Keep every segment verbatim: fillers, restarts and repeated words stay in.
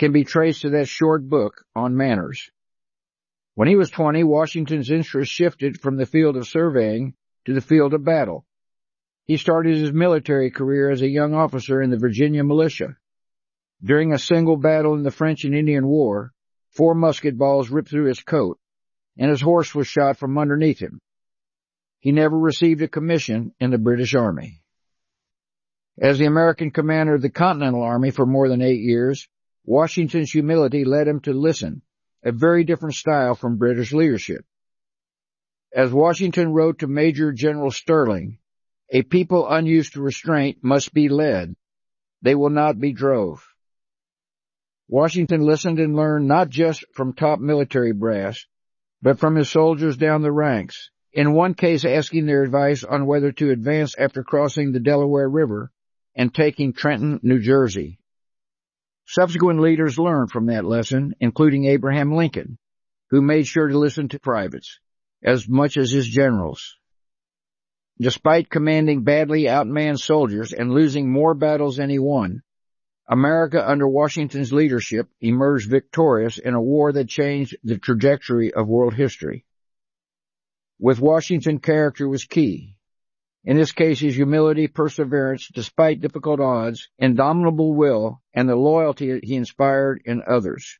can be traced to that short book on manners. When he was twenty, Washington's interest shifted from the field of surveying to the field of battle. He started his military career as a young officer in the Virginia militia. During a single battle in the French and Indian War, four musket balls ripped through his coat, and his horse was shot from underneath him. He never received a commission in the British Army. As the American commander of the Continental Army for more than eight years, Washington's humility led him to listen, a very different style from British leadership. As Washington wrote to Major General Sterling, "A people unused to restraint must be led. They will not be drove." Washington listened and learned not just from top military brass, but from his soldiers down the ranks, in one case asking their advice on whether to advance after crossing the Delaware River and taking Trenton, New Jersey. Subsequent leaders learned from that lesson, including Abraham Lincoln, who made sure to listen to privates as much as his generals. Despite commanding badly outmanned soldiers and losing more battles than he won, America under Washington's leadership emerged victorious in a war that changed the trajectory of world history. With Washington, character was key. In this case, his humility, perseverance, despite difficult odds, indomitable will, and the loyalty he inspired in others.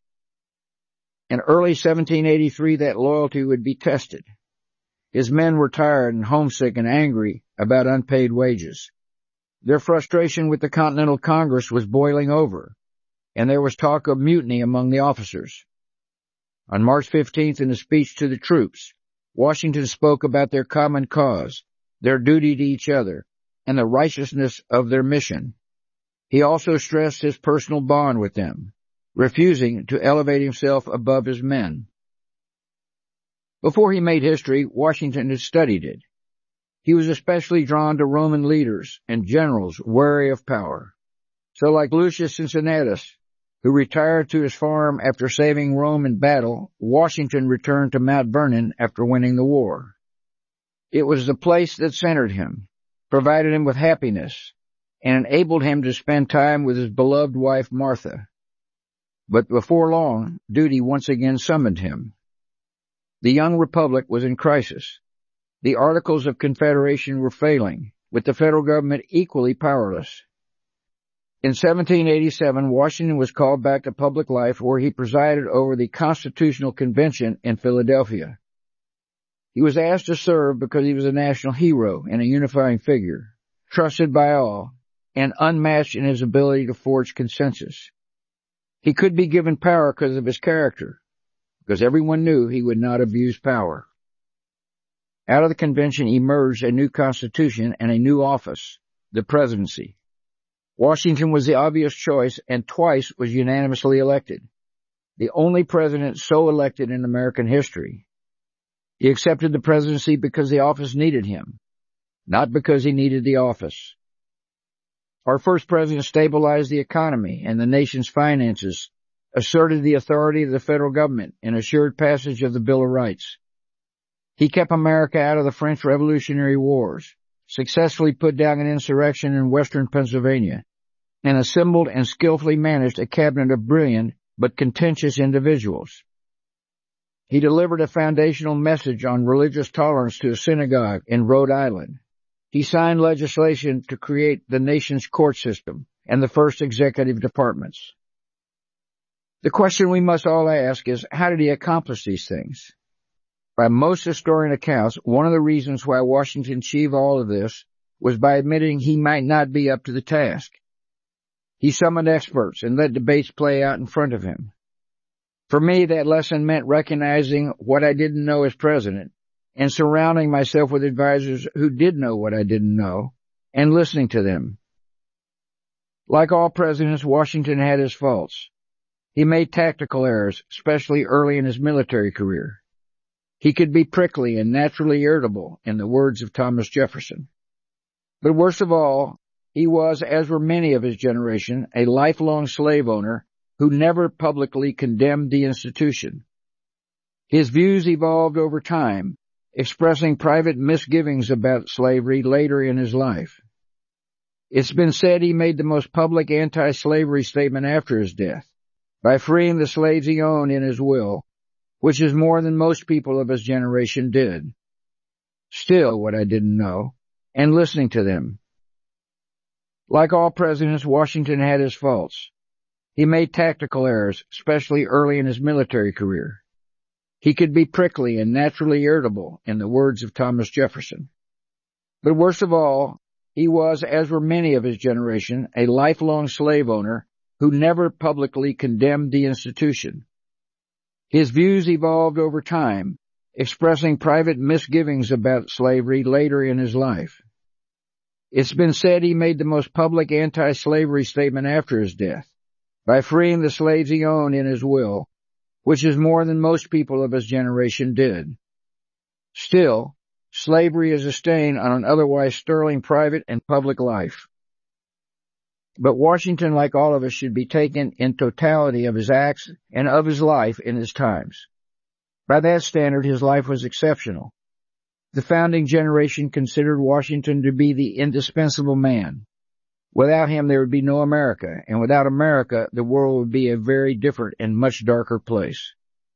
In early seventeen eighty-three, that loyalty would be tested. His men were tired and homesick and angry about unpaid wages. Their frustration with the Continental Congress was boiling over, and there was talk of mutiny among the officers. On March fifteenth, in a speech to the troops, Washington spoke about their common cause, their duty to each other, and the righteousness of their mission. He also stressed his personal bond with them, refusing to elevate himself above his men. Before he made history, Washington had studied it. He was especially drawn to Roman leaders and generals wary of power. So like Lucius Cincinnatus, who retired to his farm after saving Rome in battle, Washington returned to Mount Vernon after winning the war. It was the place that centered him, provided him with happiness, and enabled him to spend time with his beloved wife Martha. But before long, duty once again summoned him. The young republic was in crisis. The Articles of Confederation were failing, with the federal government equally powerless. In seventeen eighty-seven, Washington was called back to public life, where he presided over the Constitutional Convention in Philadelphia. He was asked to serve because he was a national hero and a unifying figure, trusted by all, and unmatched in his ability to forge consensus. He could be given power because of his character, because everyone knew he would not abuse power. Out of the convention emerged a new constitution and a new office, the presidency. Washington was the obvious choice and twice was unanimously elected, the only president so elected in American history. He accepted the presidency because the office needed him, not because he needed the office. Our first president stabilized the economy and the nation's finances, asserted the authority of the federal government, and assured passage of the Bill of Rights. He kept America out of the French Revolutionary Wars, successfully put down an insurrection in western Pennsylvania, and assembled and skillfully managed a cabinet of brilliant but contentious individuals. He delivered a foundational message on religious tolerance to a synagogue in Rhode Island. He signed legislation to create the nation's court system and the first executive departments. The question we must all ask is, how did he accomplish these things? By most historian accounts, one of the reasons why Washington achieved all of this was by admitting he might not be up to the task. He summoned experts and let debates play out in front of him. For me, that lesson meant recognizing what I didn't know as president and surrounding myself with advisors who did know what I didn't know and listening to them. Like all presidents, Washington had his faults. He made tactical errors, especially early in his military career. He could be prickly and naturally irritable, in the words of Thomas Jefferson. But worst of all, he was, as were many of his generation, a lifelong slave owner who never publicly condemned the institution. His views evolved over time, expressing private misgivings about slavery later in his life. It's been said he made the most public anti-slavery statement after his death, by freeing the slaves he owned in his will, which is more than most people of his generation did. Still, what I didn't know, and listening to them. Like all presidents, Washington had his faults. He made tactical errors, especially early in his military career. He could be prickly and naturally irritable, in the words of Thomas Jefferson. But worst of all, he was, as were many of his generation, a lifelong slave owner who never publicly condemned the institution. His views evolved over time, expressing private misgivings about slavery later in his life. It's been said he made the most public anti-slavery statement after his death, by freeing the slaves he owned in his will, which is more than most people of his generation did. Still, slavery is a stain on an otherwise sterling private and public life. But Washington, like all of us, should be taken in totality of his acts and of his life in his times. By that standard, his life was exceptional. The founding generation considered Washington to be the indispensable man. Without him, there would be no America, and without America, the world would be a very different and much darker place.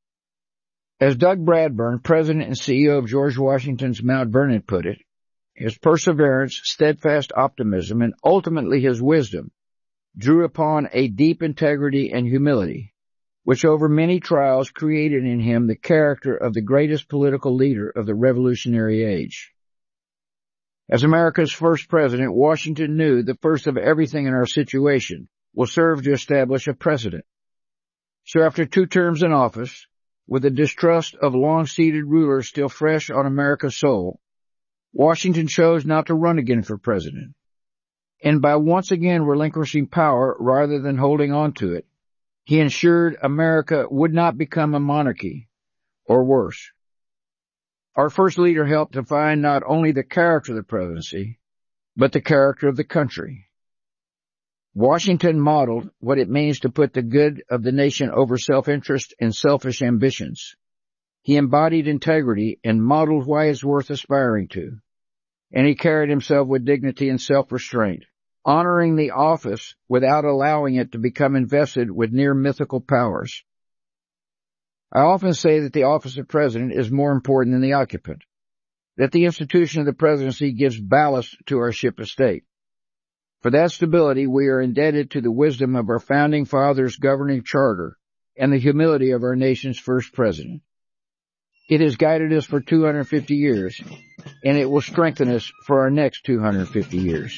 As Doug Bradburn, president and C E O of George Washington's Mount Vernon, put it, his perseverance, steadfast optimism, and ultimately his wisdom drew upon a deep integrity and humility, which over many trials created in him the character of the greatest political leader of the Revolutionary age. As America's first president, Washington knew the first of everything in our situation will serve to establish a precedent. So after two terms in office, with the distrust of long-seated rulers still fresh on America's soul, Washington chose not to run again for president. And by once again relinquishing power rather than holding on to it, he ensured America would not become a monarchy, or worse. Our first leader helped define not only the character of the presidency, but the character of the country. Washington modeled what it means to put the good of the nation over self-interest and selfish ambitions. He embodied integrity and modeled why it's worth aspiring to. And he carried himself with dignity and self-restraint, honoring the office without allowing it to become invested with near mythical powers. I often say that the office of president is more important than the occupant, that the institution of the presidency gives ballast to our ship of state. For that stability, we are indebted to the wisdom of our founding fathers' governing charter and the humility of our nation's first president. It has guided us for two hundred fifty years, and it will strengthen us for our next two hundred fifty years.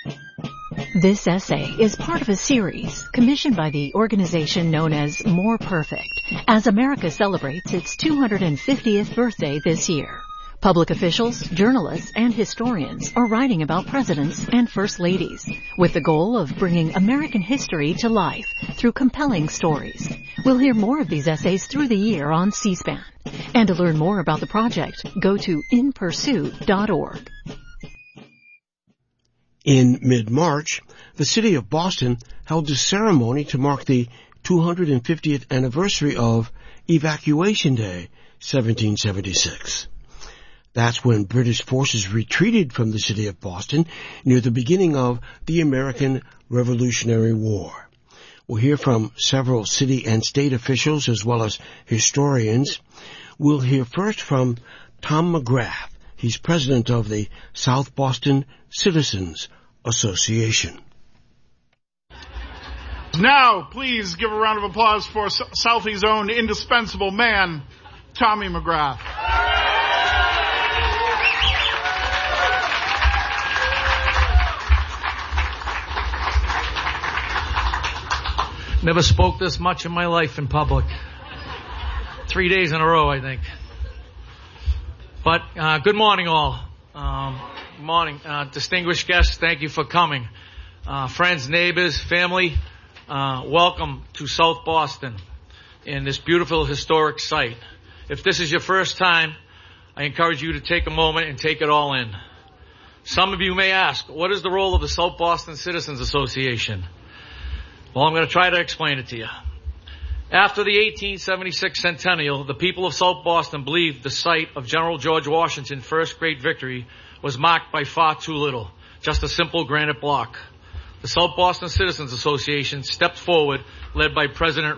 This essay is part of a series commissioned by the organization known as More Perfect, as America celebrates its two hundred fiftieth birthday this year. Public officials, journalists, and historians are writing about presidents and first ladies, with the goal of bringing American history to life through compelling stories. We'll hear more of these essays through the year on C-SPAN. And to learn more about the project, go to in pursuit dot org. In mid-March, the city of Boston held a ceremony to mark the two hundred fiftieth anniversary of Evacuation Day, seventeen seventy-six. That's when British forces retreated from the city of Boston near the beginning of the American Revolutionary War. We'll hear from several city and state officials as well as historians. We'll hear first from Tom McGrath. He's president of the South Boston Citizens Association. Now, please give a round of applause for Southie's own indispensable man, Tommy McGrath. Never spoke this much in my life in public. Three days in a row, I think. But uh, good morning, all. Um, good morning. Uh, distinguished guests, thank you for coming. Uh, friends, neighbors, family, uh, welcome to South Boston in this beautiful historic site. If this is your first time, I encourage you to take a moment and take it all in. Some of you may ask, what is the role of the South Boston Citizens Association? Well, I'm going to try to explain it to you. After the eighteen seventy-six centennial, the people of South Boston believed the site of General George Washington's first great victory was marked by far too little, just a simple granite block. The South Boston Citizens Association stepped forward, led by President